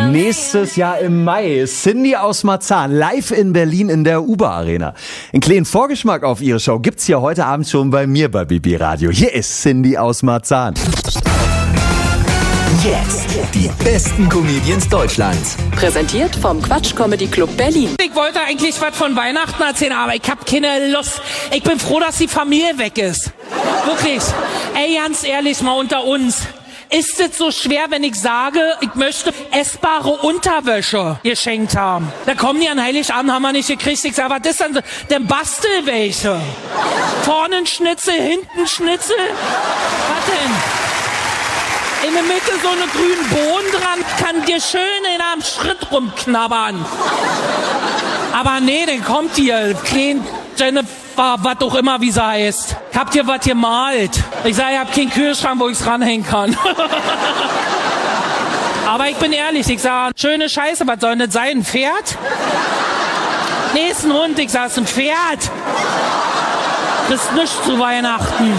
Nächstes Jahr im Mai Cindy aus Marzahn live in Berlin in der Uber Arena. Einen kleinen Vorgeschmack auf ihre Show gibt's hier heute Abend schon bei mir bei BB Radio. Hier ist Cindy aus Marzahn. Jetzt die besten Comedians Deutschlands. Präsentiert vom Quatsch Comedy Club Berlin. Ich wollte eigentlich was von Weihnachten erzählen, aber ich hab keine Lust. Ich bin froh, dass die Familie weg ist. Wirklich. Ey, ganz ehrlich, mal unter uns. Ist es so schwer, wenn ich sage, ich möchte essbare Unterwäsche geschenkt haben? Da kommen die an Heiligabend, haben wir nicht gekriegt. Ich sage, was ist denn so? Dann bastel welche. Vorne ein Schnitzel, hinten ein Schnitzel. Was denn? In der Mitte so eine grünen Bohnen dran, kann dir schön in einem Schritt rumknabbern. Aber nee, dann kommt ihr, klein Jennifer, was auch immer, wie sie heißt. Habt ihr was gemalt? Ich sage, ihr habt keinen Kühlschrank, wo ich's ranhängen kann. Aber ich bin ehrlich, ich sage, schöne Scheiße, was soll das sein? Ein Pferd? Nee, ist ein Hund, ich sage, es ist ein Pferd. Kriegst nichts zu Weihnachten.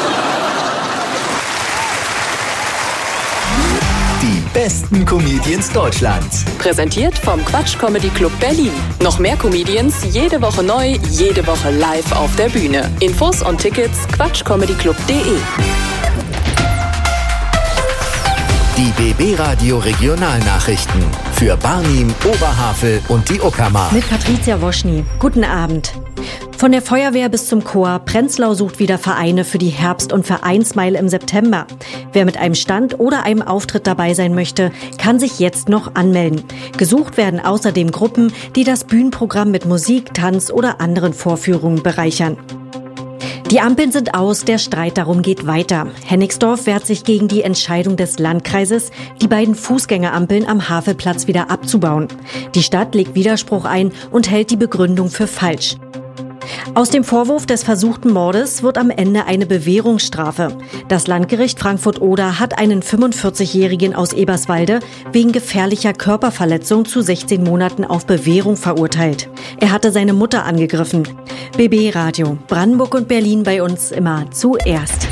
Die besten Comedians Deutschlands. Präsentiert vom Quatsch Comedy Club Berlin. Noch mehr Comedians, jede Woche neu, jede Woche live auf der Bühne. Infos und Tickets quatschcomedyclub.de. Die BB Radio Regionalnachrichten für Barnim, Oberhavel und die Uckermark. Mit Patricia Woschny. Guten Abend. Von der Feuerwehr bis zum Chor, Prenzlau sucht wieder Vereine für die Herbst- und Vereinsmeile im September. Wer mit einem Stand oder einem Auftritt dabei sein möchte, kann sich jetzt noch anmelden. Gesucht werden außerdem Gruppen, die das Bühnenprogramm mit Musik, Tanz oder anderen Vorführungen bereichern. Die Ampeln sind aus, der Streit darum geht weiter. Hennigsdorf wehrt sich gegen die Entscheidung des Landkreises, die beiden Fußgängerampeln am Havelplatz wieder abzubauen. Die Stadt legt Widerspruch ein und hält die Begründung für falsch. Aus dem Vorwurf des versuchten Mordes wird am Ende eine Bewährungsstrafe. Das Landgericht Frankfurt-Oder hat einen 45-Jährigen aus Eberswalde wegen gefährlicher Körperverletzung zu 16 Monaten auf Bewährung verurteilt. Er hatte seine Mutter angegriffen. BB Radio, Brandenburg und Berlin bei uns immer zuerst.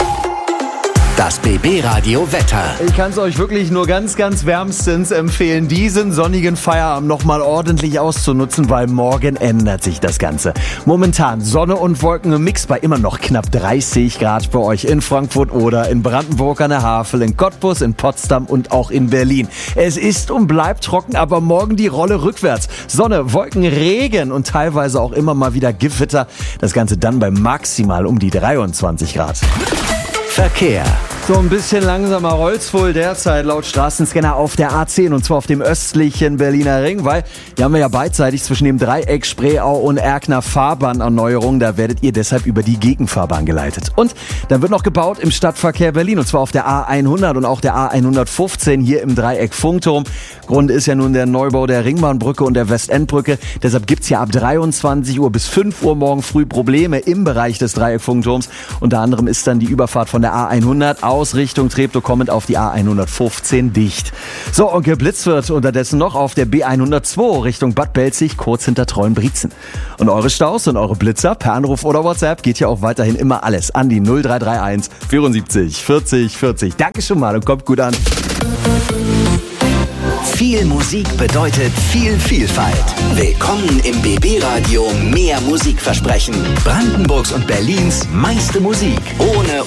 Das BB Radio Wetter. Ich kann es euch wirklich nur ganz, ganz wärmstens empfehlen, diesen sonnigen Feierabend nochmal ordentlich auszunutzen, weil morgen ändert sich das Ganze. Momentan Sonne und Wolken im Mix bei immer noch knapp 30 Grad bei euch in Frankfurt oder in Brandenburg an der Havel, in Cottbus, in Potsdam und auch in Berlin. Es ist und bleibt trocken, aber morgen die Rolle rückwärts. Sonne, Wolken, Regen und teilweise auch immer mal wieder Gewitter. Das Ganze dann bei maximal um die 23 Grad. Verkehr. So ein bisschen langsamer rollt's wohl derzeit laut Straßenscanner auf der A10 und zwar auf dem östlichen Berliner Ring, weil hier haben wir ja beidseitig zwischen dem Dreieck Spreeau und Erkner Fahrbahnerneuerung, da werdet ihr deshalb über die Gegenfahrbahn geleitet. Und dann wird noch gebaut im Stadtverkehr Berlin und zwar auf der A100 und auch der A115 hier im Dreieck Funkturm. Grund ist ja nun der Neubau der Ringbahnbrücke und der Westendbrücke, deshalb gibt's hier ab 23 Uhr bis 5 Uhr morgen früh Probleme im Bereich des Dreieck Funkturms. Unter anderem ist dann die Überfahrt von der A100 aus Richtung Treptow kommend auf die A115 dicht. So, und geblitzt wird unterdessen noch auf der B102 Richtung Bad Belzig, kurz hinter Treuenbrietzen. Und eure Staus und eure Blitzer per Anruf oder WhatsApp geht ja auch weiterhin immer alles an die 0331 74 40 40. Danke schon mal und kommt gut an. Viel Musik bedeutet viel Vielfalt. Willkommen im BB Radio Mehr Musikversprechen. Brandenburgs und Berlins meiste Musik.